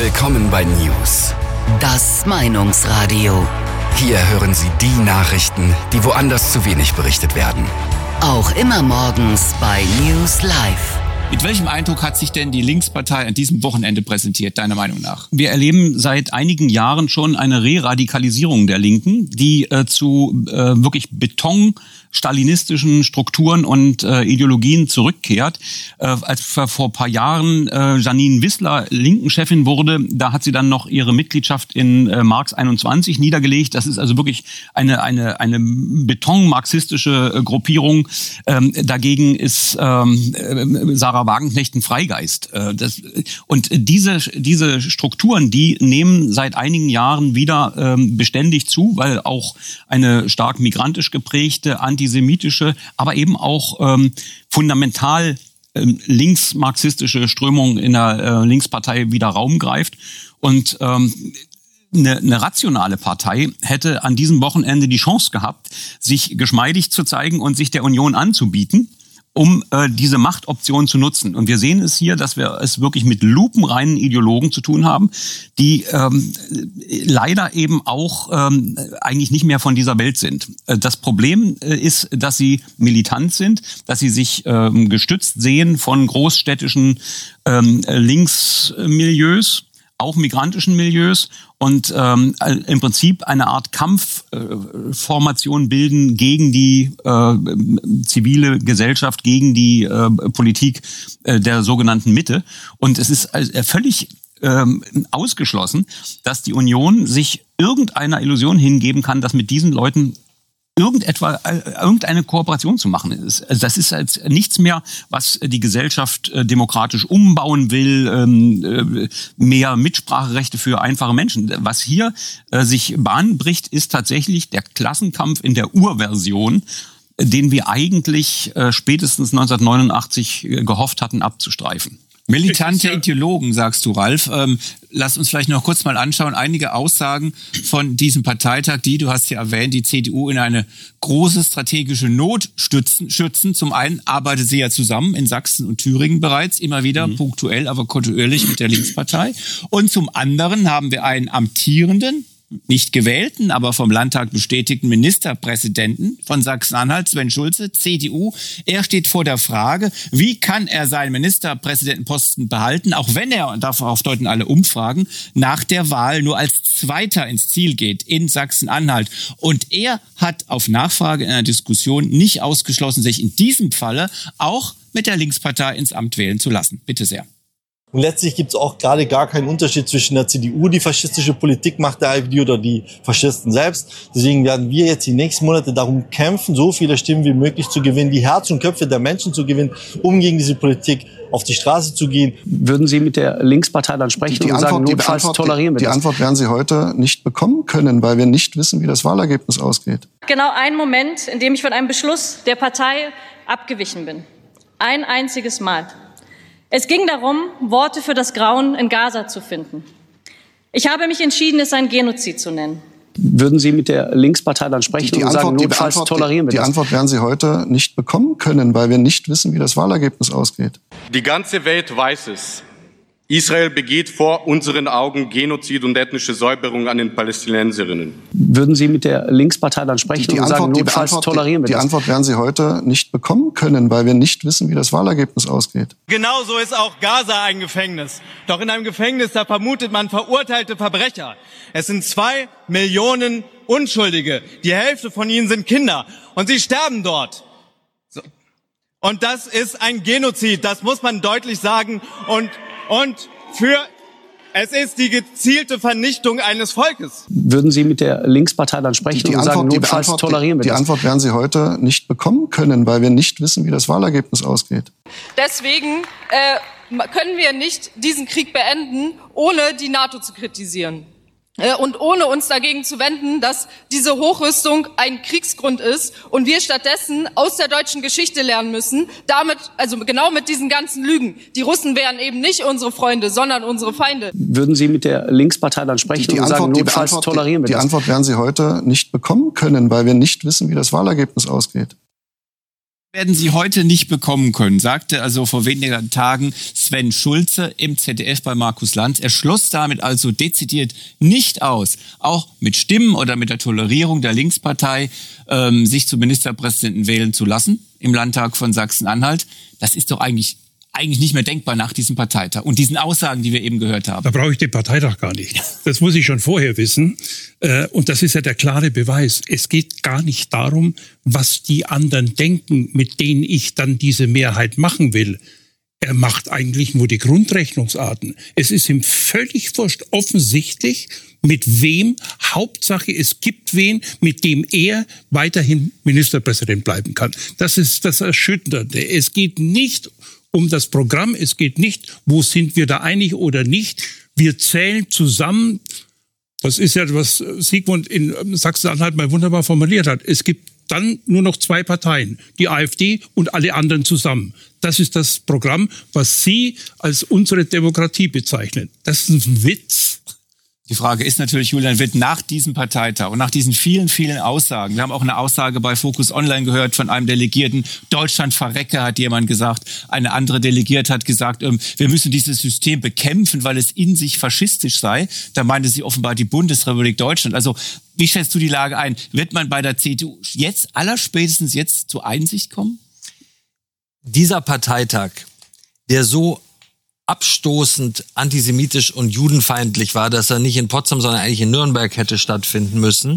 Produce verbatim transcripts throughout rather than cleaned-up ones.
Willkommen bei News. Das Meinungsradio. Hier hören Sie die Nachrichten, die woanders zu wenig berichtet werden. Auch immer morgens bei News Live. Mit welchem Eindruck hat sich denn die Linkspartei an diesem Wochenende präsentiert, deiner Meinung nach? Wir erleben seit einigen Jahren schon eine Re-Radikalisierung der Linken, die äh, zu äh, wirklich Beton stalinistischen Strukturen und äh, Ideologien zurückkehrt. Äh, als vor, vor ein paar Jahren äh, Janine Wissler Linken-Chefin wurde, da hat sie dann noch ihre Mitgliedschaft in äh, Marx einundzwanzig niedergelegt. Das ist also wirklich eine eine eine betonmarxistische äh, Gruppierung. Ähm, dagegen ist ähm, äh, Sarah Wagenknecht ein Freigeist. Äh, das, und diese diese Strukturen, die nehmen seit einigen Jahren wieder ähm, beständig zu, weil auch eine stark migrantisch geprägte antisemitische, aber eben auch ähm, fundamental ähm, linksmarxistische Strömung in der äh, Linkspartei wieder Raum greift. Und ähm, eine, eine rationale Partei hätte an diesem Wochenende die Chance gehabt, sich geschmeidig zu zeigen und sich der Union anzubieten, um äh, diese Machtoption zu nutzen. Und wir sehen es hier, dass wir es wirklich mit lupenreinen Ideologen zu tun haben, die ähm, leider eben auch ähm, eigentlich nicht mehr von dieser Welt sind. Äh, das Problem äh, ist, dass sie militant sind, dass sie sich ähm, gestützt sehen von großstädtischen ähm, Linksmilieus, auch migrantischen Milieus, und ähm, im Prinzip eine Art Kampfformation äh, bilden gegen die äh, zivile Gesellschaft, gegen die äh, Politik äh, der sogenannten Mitte. Und es ist äh, völlig äh, ausgeschlossen, dass die Union sich irgendeiner Illusion hingeben kann, dass mit diesen Leuten irgendetwa irgendeine Kooperation zu machen ist. Also das ist jetzt nichts mehr, was die Gesellschaft äh, demokratisch umbauen will, ähm, äh, mehr Mitspracherechte für einfache Menschen. Was hier äh, sich Bahn bricht, ist tatsächlich der Klassenkampf in der Urversion, den wir eigentlich äh, spätestens neunzehnhundertneunundachtzig äh, gehofft hatten abzustreifen. Militante Ideologen, sagst du, Ralf. Ähm, lass uns vielleicht noch kurz mal anschauen, einige Aussagen von diesem Parteitag, die, du hast ja erwähnt, die C D U in eine große strategische Not stützen. schützen. Zum einen arbeitet sie ja zusammen in Sachsen und Thüringen bereits, immer wieder mhm. punktuell, aber kontinuierlich mit der Linkspartei. Und zum anderen haben wir einen amtierenden, nicht gewählten, aber vom Landtag bestätigten Ministerpräsidenten von Sachsen-Anhalt, Sven Schulze, C D U. Er steht vor der Frage, wie kann er seinen Ministerpräsidentenposten behalten, auch wenn er, und darauf deuten alle Umfragen, nach der Wahl nur als Zweiter ins Ziel geht in Sachsen-Anhalt. Und er hat auf Nachfrage in einer Diskussion nicht ausgeschlossen, sich in diesem Falle auch mit der Linkspartei ins Amt wählen zu lassen. Bitte sehr. Und letztlich gibt es auch gerade gar keinen Unterschied zwischen der C D U, die faschistische Politik macht, der AfD oder die Faschisten selbst. Deswegen werden wir jetzt die nächsten Monate darum kämpfen, so viele Stimmen wie möglich zu gewinnen, die Herzen und Köpfe der Menschen zu gewinnen, um gegen diese Politik auf die Straße zu gehen. Würden Sie mit der Linkspartei dann sprechen die und Antwort, sagen, notfalls Antwort, tolerieren wir die, das? Die Antwort werden Sie heute nicht bekommen können, weil wir nicht wissen, wie das Wahlergebnis ausgeht. Genau ein Moment, in dem ich von einem Beschluss der Partei abgewichen bin. Ein einziges Mal. Es ging darum, Worte für das Grauen in Gaza zu finden. Ich habe mich entschieden, es ein Genozid zu nennen. Würden Sie mit der Linkspartei dann sprechen die und Antwort, sagen, notfalls Antwort, tolerieren wir die, das? Die Antwort werden Sie heute nicht bekommen können, weil wir nicht wissen, wie das Wahlergebnis ausgeht. Die ganze Welt weiß es. Israel begeht vor unseren Augen Genozid und ethnische Säuberung an den Palästinenserinnen. Würden Sie mit der Linkspartei dann sprechen die und Antwort, sagen, notfalls Antwort, tolerieren wir die, das? Die Antwort werden Sie heute nicht bekommen können, weil wir nicht wissen, wie das Wahlergebnis ausgeht. Genauso ist auch Gaza ein Gefängnis. Doch in einem Gefängnis, da vermutet man verurteilte Verbrecher. Es sind zwei Millionen Unschuldige. Die Hälfte von ihnen sind Kinder. Und sie sterben dort. So. Und das ist ein Genozid. Das muss man deutlich sagen. Und Und für, es ist die gezielte Vernichtung eines Volkes. Würden Sie mit der Linkspartei dann sprechen die und Antwort, sagen, notfalls Antwort, tolerieren wir die, das? Die Antwort werden Sie heute nicht bekommen können, weil wir nicht wissen, wie das Wahlergebnis ausgeht. Deswegen äh, können wir nicht diesen Krieg beenden, ohne die NATO zu kritisieren. Und ohne uns dagegen zu wenden, dass diese Hochrüstung ein Kriegsgrund ist und wir stattdessen aus der deutschen Geschichte lernen müssen, damit, also genau mit diesen ganzen Lügen. Die Russen wären eben nicht unsere Freunde, sondern unsere Feinde. Würden Sie mit der Linkspartei dann sprechen die und Antwort, sagen, notfalls Antwort, tolerieren wir die, das? Die Antwort werden Sie heute nicht bekommen können, weil wir nicht wissen, wie das Wahlergebnis ausgeht. werden Sie heute nicht bekommen können, sagte also vor wenigen Tagen Sven Schulze im Z D F bei Markus Lanz. Er schloss damit also dezidiert nicht aus, auch mit Stimmen oder mit der Tolerierung der Linkspartei, ähm, sich zum Ministerpräsidenten wählen zu lassen im Landtag von Sachsen-Anhalt. Das ist doch eigentlich eigentlich nicht mehr denkbar nach diesem Parteitag und diesen Aussagen, die wir eben gehört haben. Da brauche ich den Parteitag gar nicht. Das muss ich schon vorher wissen. Und das ist ja der klare Beweis. Es geht gar nicht darum, was die anderen denken, mit denen ich dann diese Mehrheit machen will. Er macht eigentlich nur die Grundrechnungsarten. Es ist ihm völlig wurscht, offensichtlich, mit wem, Hauptsache es gibt wen, mit dem er weiterhin Ministerpräsident bleiben kann. Das ist das Erschütternde. Es geht nicht um das Programm, es geht nicht, wo sind wir da einig oder nicht. Wir zählen zusammen. Das ist ja, was Sigmund in Sachsen-Anhalt mal wunderbar formuliert hat. Es gibt dann nur noch zwei Parteien, die AfD und alle anderen zusammen. Das ist das Programm, was Sie als unsere Demokratie bezeichnen. Das ist ein Witz. Die Frage ist natürlich, Julian, wird nach diesem Parteitag und nach diesen vielen, vielen Aussagen, wir haben auch eine Aussage bei Focus Online gehört von einem Delegierten, Deutschland verrecke, hat jemand gesagt, eine andere Delegierte hat gesagt, ähm, wir müssen dieses System bekämpfen, weil es in sich faschistisch sei. Da meinte sie offenbar die Bundesrepublik Deutschland. Also wie schätzt du die Lage ein? Wird man bei der C D U jetzt, allerspätestens jetzt zur Einsicht kommen? Dieser Parteitag, der so abstoßend antisemitisch und judenfeindlich war, dass er nicht in Potsdam, sondern eigentlich in Nürnberg hätte stattfinden müssen,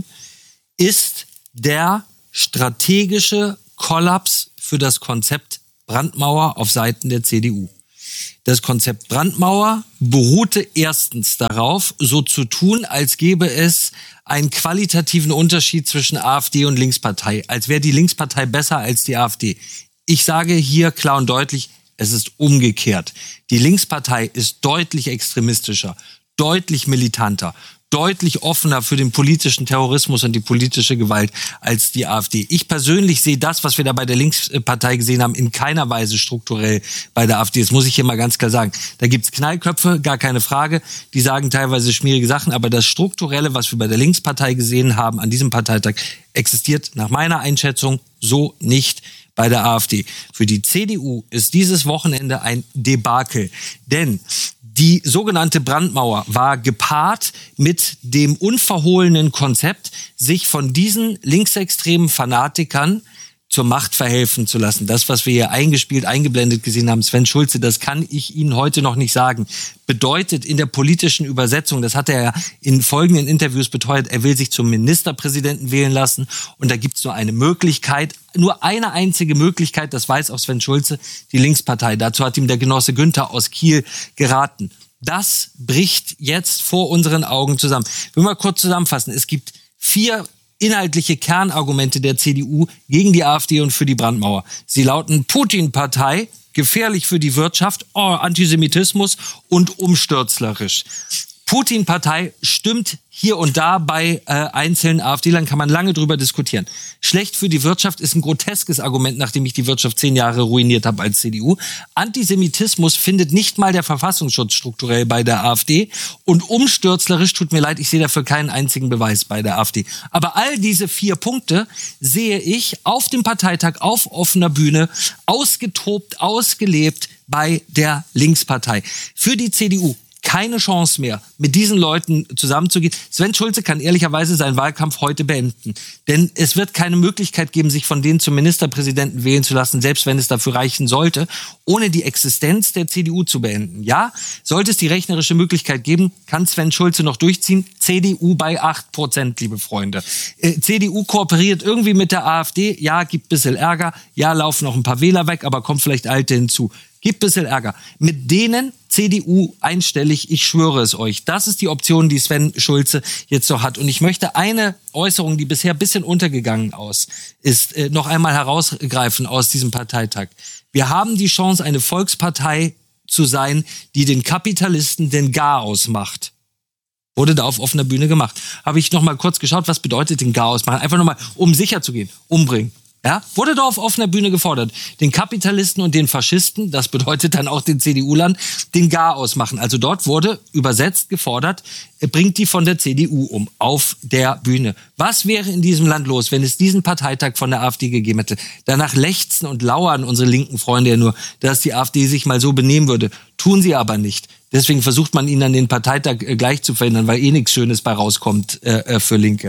ist der strategische Kollaps für das Konzept Brandmauer auf Seiten der C D U. Das Konzept Brandmauer beruhte erstens darauf, so zu tun, als gäbe es einen qualitativen Unterschied zwischen AfD und Linkspartei, als wäre die Linkspartei besser als die AfD. Ich sage hier klar und deutlich, es ist umgekehrt. Die Linkspartei ist deutlich extremistischer, deutlich militanter, deutlich offener für den politischen Terrorismus und die politische Gewalt als die AfD. Ich persönlich sehe das, was wir da bei der Linkspartei gesehen haben, in keiner Weise strukturell bei der AfD. Das muss ich hier mal ganz klar sagen. Da gibt's Knallköpfe, gar keine Frage. Die sagen teilweise schmierige Sachen. Aber das Strukturelle, was wir bei der Linkspartei gesehen haben an diesem Parteitag, existiert nach meiner Einschätzung so nicht bei der AfD. Für die C D U ist dieses Wochenende ein Debakel. Denn die sogenannte Brandmauer war gepaart mit dem unverhohlenen Konzept, sich von diesen linksextremen Fanatikern zur Macht verhelfen zu lassen. Das, was wir hier eingespielt, eingeblendet gesehen haben, Sven Schulze, das kann ich Ihnen heute noch nicht sagen. Bedeutet in der politischen Übersetzung, das hat er ja in folgenden Interviews beteuert, er will sich zum Ministerpräsidenten wählen lassen und da gibt es nur eine Möglichkeit, nur eine einzige Möglichkeit, das weiß auch Sven Schulze, die Linkspartei. Dazu hat ihm der Genosse Günther aus Kiel geraten. Das bricht jetzt vor unseren Augen zusammen. Ich will mal kurz zusammenfassen. Es gibt vier inhaltliche Kernargumente der C D U gegen die AfD und für die Brandmauer. Sie lauten Putin-Partei, gefährlich für die Wirtschaft, oh, Antisemitismus und umstürzlerisch. Putin-Partei stimmt hier und da bei äh, einzelnen AfD-Lern, kann man lange drüber diskutieren. Schlecht für die Wirtschaft ist ein groteskes Argument, nachdem ich die Wirtschaft zehn Jahre ruiniert habe als C D U. Antisemitismus findet nicht mal der Verfassungsschutz strukturell bei der AfD. Und umstürzlerisch, tut mir leid, ich sehe dafür keinen einzigen Beweis bei der AfD. Aber all diese vier Punkte sehe ich auf dem Parteitag auf offener Bühne ausgetobt, ausgelebt bei der Linkspartei. Für die C D U keine Chance mehr, mit diesen Leuten zusammenzugehen. Sven Schulze kann ehrlicherweise seinen Wahlkampf heute beenden. Denn es wird keine Möglichkeit geben, sich von denen zum Ministerpräsidenten wählen zu lassen, selbst wenn es dafür reichen sollte, ohne die Existenz der C D U zu beenden. Ja, sollte es die rechnerische Möglichkeit geben, kann Sven Schulze noch durchziehen. C D U bei acht Prozent, liebe Freunde. Äh, C D U kooperiert irgendwie mit der AfD. Ja, gibt ein bisschen Ärger. Ja, laufen noch ein paar Wähler weg, aber kommt vielleicht Alte hinzu. Gibt ein bisschen Ärger. Mit denen C D U einstellig, ich schwöre es euch. Das ist die Option, die Sven Schulze jetzt noch hat. Und ich möchte eine Äußerung, die bisher ein bisschen untergegangen aus, ist, äh, noch einmal herausgreifen aus diesem Parteitag. Wir haben die Chance, eine Volkspartei zu sein, die den Kapitalisten den Garaus macht. Wurde da auf offener Bühne gemacht. Habe ich noch mal kurz geschaut, was bedeutet den Garaus machen? Einfach noch mal, um sicher zu gehen, umbringen. Ja, wurde doch auf offener Bühne gefordert. Den Kapitalisten und den Faschisten, das bedeutet dann auch den C D U-Lern, den Garaus machen. Also dort wurde übersetzt gefordert, bringt die von der C D U um, auf der Bühne. Was wäre in diesem Land los, wenn es diesen Parteitag von der AfD gegeben hätte? Danach lechzen und lauern unsere linken Freunde ja nur, dass die AfD sich mal so benehmen würde. Tun sie aber nicht. Deswegen versucht man ihnen an den Parteitag äh, gleich zu verhindern, weil eh nichts Schönes bei rauskommt äh, für Linke.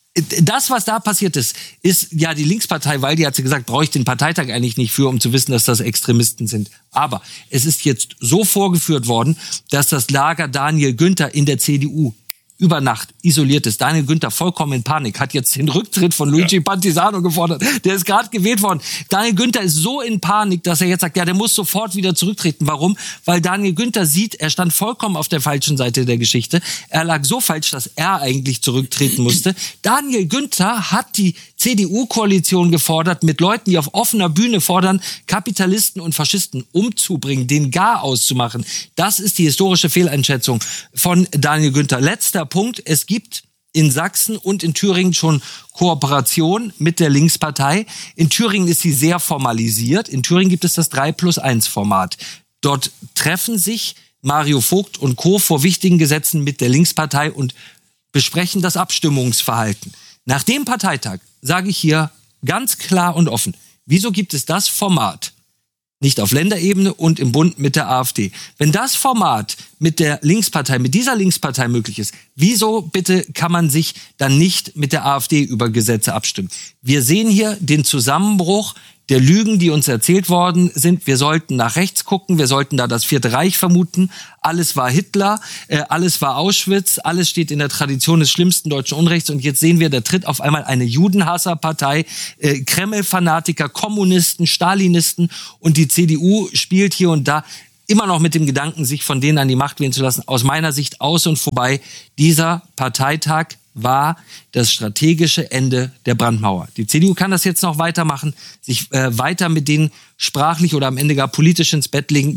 Das, was da passiert ist, ist ja die Linkspartei, weil die hat sie gesagt, brauche ich den Parteitag eigentlich nicht für, um zu wissen, dass das Extremisten sind. Aber es ist jetzt so vorgeführt worden, dass das Lager Daniel Günther in der C D U über Nacht isoliert ist. Daniel Günther vollkommen in Panik, hat jetzt den Rücktritt von Luigi ja. Pantisano gefordert. Der ist gerade gewählt worden. Daniel Günther ist so in Panik, dass er jetzt sagt, ja, der muss sofort wieder zurücktreten. Warum? Weil Daniel Günther sieht, er stand vollkommen auf der falschen Seite der Geschichte. Er lag so falsch, dass er eigentlich zurücktreten musste. Daniel Günther hat die C D U-Koalition gefordert, mit Leuten, die auf offener Bühne fordern, Kapitalisten und Faschisten umzubringen, den gar auszumachen. Das ist die historische Fehleinschätzung von Daniel Günther. Letzter Punkt, es gibt in Sachsen und in Thüringen schon Kooperation mit der Linkspartei. In Thüringen ist sie sehr formalisiert. In Thüringen gibt es das drei plus eins Format. Dort treffen sich Mario Vogt und Co. vor wichtigen Gesetzen mit der Linkspartei und besprechen das Abstimmungsverhalten. Nach dem Parteitag sage ich hier ganz klar und offen, wieso gibt es das Format nicht auf Länderebene und im Bund mit der AfD? Wenn das Format mit der Linkspartei, mit dieser Linkspartei möglich ist, wieso bitte kann man sich dann nicht mit der AfD über Gesetze abstimmen? Wir sehen hier den Zusammenbruch der Lügen, die uns erzählt worden sind. Wir sollten nach rechts gucken, wir sollten da das Vierte Reich vermuten. Alles war Hitler, äh, alles war Auschwitz, alles steht in der Tradition des schlimmsten deutschen Unrechts. Und jetzt sehen wir, da tritt auf einmal eine Judenhasserpartei, äh, Kreml-Fanatiker, Kommunisten, Stalinisten, und die C D U spielt hier und da immer noch mit dem Gedanken, sich von denen an die Macht wählen zu lassen. Aus meiner Sicht aus und vorbei. Dieser Parteitag war das strategische Ende der Brandmauer. Die C D U kann das jetzt noch weitermachen, sich äh, weiter mit denen sprachlich oder am Ende gar politisch ins Bett legen.